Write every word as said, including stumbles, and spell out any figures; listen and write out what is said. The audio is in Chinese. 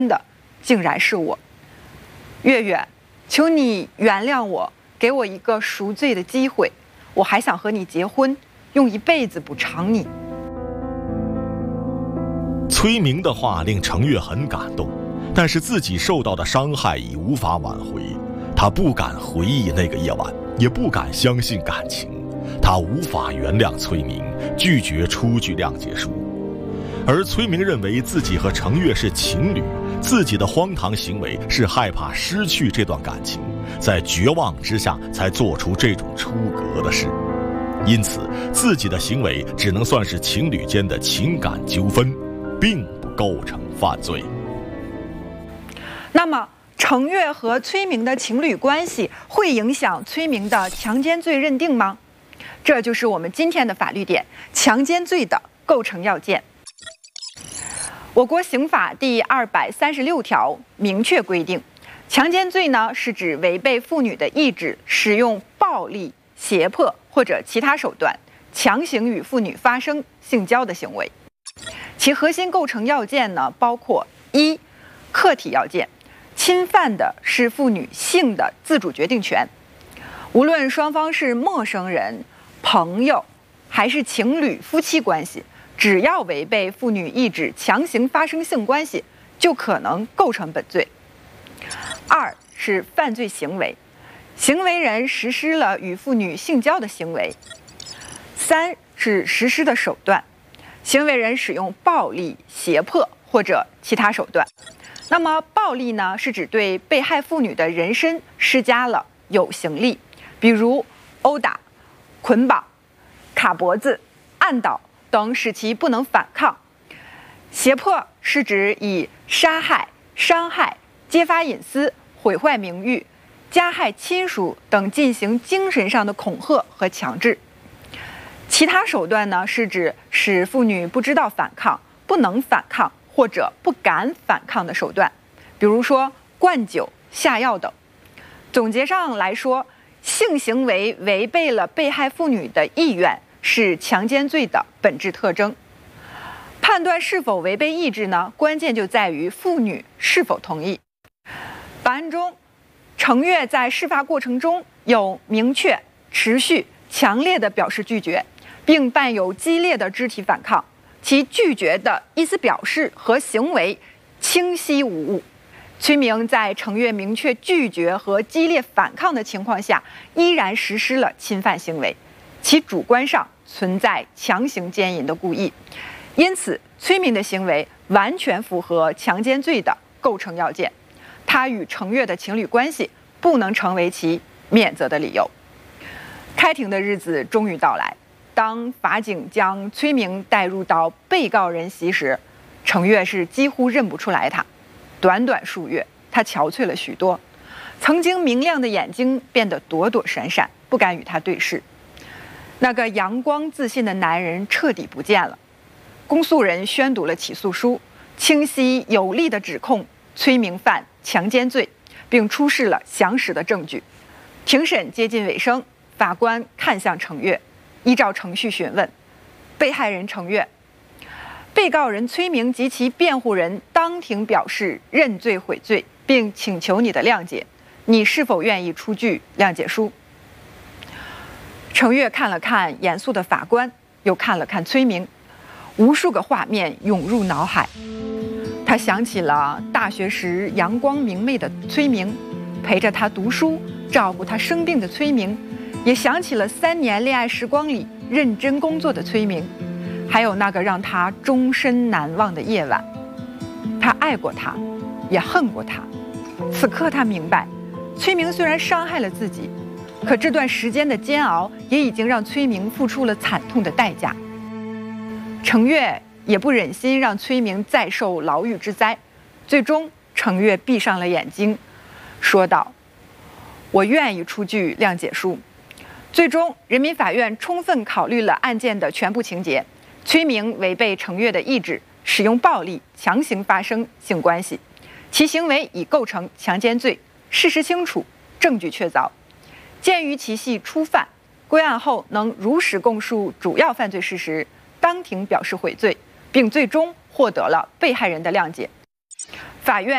的竟然是我。月月，求你原谅我，给我一个赎罪的机会，我还想和你结婚，用一辈子补偿你。 崔明的话令程月很感动，但是自己受到的伤害已无法挽回，他不敢回忆那个夜晚，也不敢相信感情，他无法原谅崔明，拒绝出具谅解书。而崔明认为自己和程月是情侣，自己的荒唐行为是害怕失去这段感情，在绝望之下才做出这种出格的事，因此自己的行为只能算是情侣间的情感纠纷，并不构成犯罪。 那么程月和崔明的情侣关系会影响崔明的强奸罪认定吗？这就是我们今天的法律点，强奸罪的构成要件。我国刑法第二百三十六条明确规定，强奸罪呢是指违背妇女的意志，使用暴力、胁迫或者其他手段强行与妇女发生性交的行为。其核心构成要件呢包括：一、客体要件，侵犯的是妇女性的自主决定权，无论双方是陌生人、朋友还是情侣、夫妻关系，只要违背妇女意志强行发生性关系，就可能构成本罪。二是犯罪行为，行为人实施了与妇女性交的行为。三是实施的手段，行为人使用暴力、胁迫或者其他手段。那么暴力呢，是指对被害妇女的人身施加了有形力，比如殴打、捆绑、卡脖子、按倒等，使其不能反抗。胁迫是指以杀害、伤害、揭发隐私、毁坏名誉、加害亲属等进行精神上的恐吓和强制。其他手段呢，是指使妇女不知道反抗、不能反抗或者不敢反抗的手段，比如说灌酒、下药等。总结上来说，性行为违背了被害妇女的意愿，是强奸罪的本质特征。判断是否违背意志呢，关键就在于妇女是否同意。本案中，程月在事发过程中有明确、持续、强烈的表示拒绝，并伴有激烈的肢体反抗，其拒绝的意思表示和行为清晰无误。崔明在程月明确拒绝和激烈反抗的情况下，依然实施了侵犯行为，其主观上存在强行奸淫的故意，因此崔明的行为完全符合强奸罪的构成要件，他与程月的情侣关系不能成为其免责的理由。开庭的日子终于到来，当法警将崔明带入到被告人席时，程月是几乎认不出来他。短短数月，他憔悴了许多，曾经明亮的眼睛变得躲躲闪闪，不敢与他对视。那个阳光自信的男人彻底不见了。公诉人宣读了起诉书，清晰有力地指控崔明犯强奸罪，并出示了详实的证据。庭审接近尾声，法官看向程月，依照程序询问被害人程月，被告人崔明及其辩护人当庭表示认罪悔罪，并请求你的谅解，你是否愿意出具谅解书？程月看了看严肃的法官，又看了看崔明，无数个画面涌入脑海。他想起了大学时阳光明媚的崔明，陪着他读书、照顾他生病的崔明，也想起了三年恋爱时光里认真工作的崔明，还有那个让他终身难忘的夜晚。他爱过他，也恨过他。此刻他明白，崔明虽然伤害了自己，可这段时间的煎熬也已经让崔明付出了惨痛的代价。程月也不忍心让崔明再受牢狱之灾，最终程月闭上了眼睛，说道：我愿意出具谅解书。最终人民法院充分考虑了案件的全部情节，崔明违背程月的意志，使用暴力强行发生性关系，其行为已构成强奸罪，事实清楚，证据确凿。鉴于其系初犯，归案后能如实供述主要犯罪事实，当庭表示悔罪，并最终获得了被害人的谅解。法院